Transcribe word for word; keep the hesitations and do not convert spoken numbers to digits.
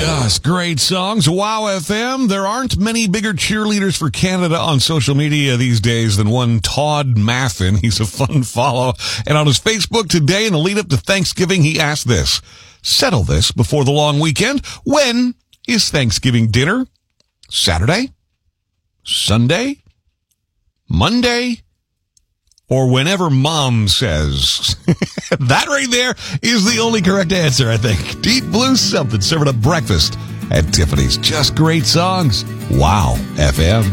Just great songs. Wow F M. There aren't many bigger cheerleaders for Canada on social media these days than one Todd Maffin. He's a fun follow. And on his Facebook today, in the lead up to Thanksgiving, he asked this. Settle this before the long weekend. When is Thanksgiving dinner? Saturday? Sunday? Monday? Or whenever Mom says. That right there is the only correct answer, I think. Deep Blue Something, serving up breakfast at Tiffany's. Just great songs. Wow, F M.